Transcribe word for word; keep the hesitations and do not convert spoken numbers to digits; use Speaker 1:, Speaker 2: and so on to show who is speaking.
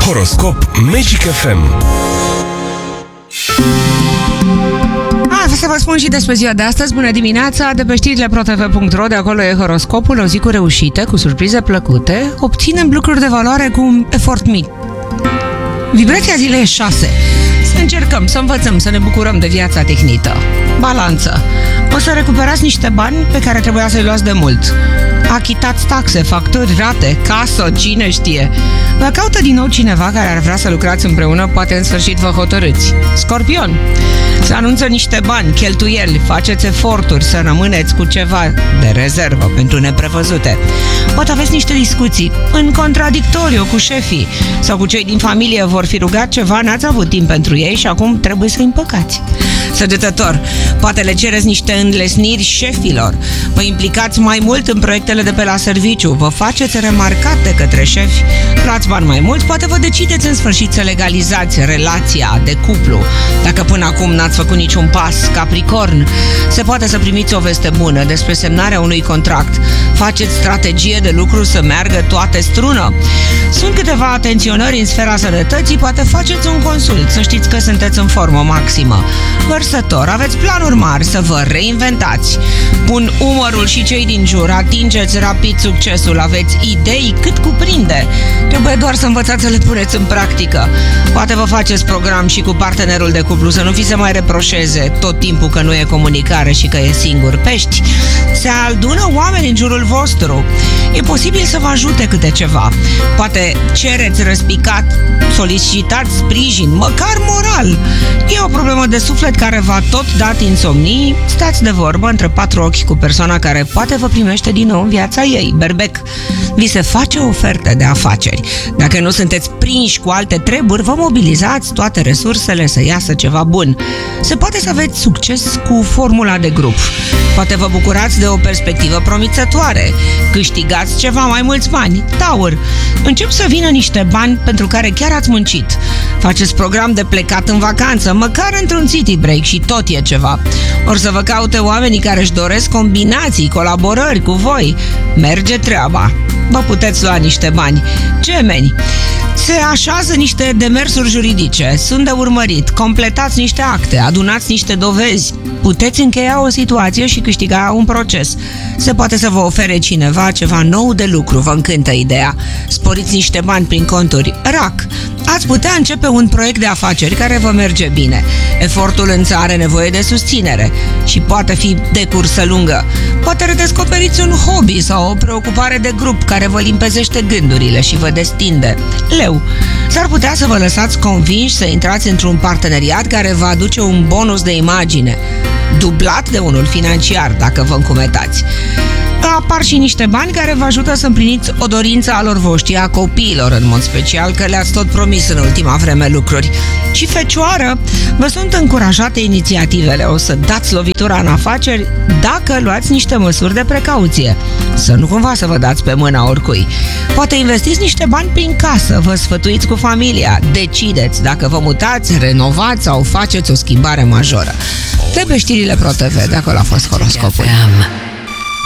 Speaker 1: Horoscop Magic F M.
Speaker 2: A, să vă spun și despre ziua de astăzi. Bună dimineața, de pe știrile pro t v punct r o, de acolo e horoscopul, o zi cu reușite, cu surprize plăcute. Obținem lucruri de valoare cu un efort mic. Vibrația zilei e șase. Să încercăm, să învățăm, să ne bucurăm de viața tehnită. Balanță. O să recuperați niște bani pe care trebuia să-i luați de mult. Achitați taxe, facturi, rate, casă, cine știe. Vă caută din nou cineva care ar vrea să lucrați împreună, poate în sfârșit vă hotărâți. Scorpion. Se anunță niște bani, cheltuieli, faceți eforturi să rămâneți cu ceva de rezervă pentru neprevăzute. Poate aveți niște discuții în contradictoriu cu șefii sau cu cei din familie, vor fi rugat ceva, n-ați avut timp pentru ei și acum trebuie să-i împăcați. Săgetător. Poate le cereți niște înlesniri șefilor. Vă implicați mai mult în proiectele de pe la serviciu, vă faceți remarcat de către șefi, luați bani mai mulți, poate vă decideți în sfârșit să legalizați relația de cuplu. Dacă până acum n-ați făcut niciun pas, Capricorn, se poate să primiți o veste bună despre semnarea unui contract. Faceți strategie de lucru să meargă toate strună. Sunt câteva atenționări în sfera sănătății, poate faceți un consult, să știți că sunteți în formă maximă. Vărsător, aveți planuri mari să vă reinventați. Pun umărul și cei din jur, atingeți rapid succesul, aveți idei cât cuprinde. Trebuie doar să învățați să le puneți în practică. Poate vă faceți program și cu partenerul de cuplu, să nu vi se mai reproșeze tot timpul că nu e comunicare și că e singur. Pești, se adună oameni în jurul vostru. E posibil să vă ajute câte ceva. Poate cereți răspicat, solicitați sprijin, măcar moral. E o problemă de suflet care v-a tot dat insomnii. Stați de vorbă între patru ochi cu persoana care poate vă primește din nou în viața ei. Berbec, vi se face o ofertă de afaceri. Dacă nu sunteți prinși cu alte treburi, vă mobilizați toate resursele să iasă ceva bun. Se poate să aveți succes cu formula de grup. Poate vă bucurați de o perspectivă promițătoare. Câștigați ceva mai mulți bani. Taur, încep să vină niște bani pentru care chiar ați muncit. Faceți program de plecat în vacanță, măcar într-un city break și tot e ceva. Or să vă caute oamenii care își doresc combinații, colaborări cu voi. Merge treaba. Vă puteți lua niște bani. Gemeni, se așează niște demersuri juridice, sunt de urmărit, completați niște acte, adunați niște dovezi, puteți încheia o situație și câștiga un proces. Se poate să vă ofere cineva ceva nou de lucru, vă încântă ideea. Sporiți niște bani prin conturi. Rac, ați putea începe un proiect de afaceri care vă merge bine. Efortul însă are nevoie de susținere și poate fi de cursă lungă. Poate redescoperiți un hobby sau o preocupare de grup care vă limpezește gândurile și vă destinde. Leu, s-ar putea să vă lăsați convinși să intrați într-un parteneriat care vă aduce un bonus de imagine, dublat de unul financiar dacă vă încumetați. Apar și niște bani care vă ajută să împliniți o dorință a lor voștri, a copiilor în mod special, că le-ați tot promis în ultima vreme lucruri. Și Fecioară, vă sunt încurajate inițiativele, o să dați lovitura în afaceri dacă luați niște măsuri de precauție. Să nu cumva să vă dați pe mâna oricui. Poate investiți niște bani prin casă, vă sfătuiți cu familia, decideți dacă vă mutați, renovați sau faceți o schimbare majoră. De pe știrile pro t v, de acolo a fost horoscopul.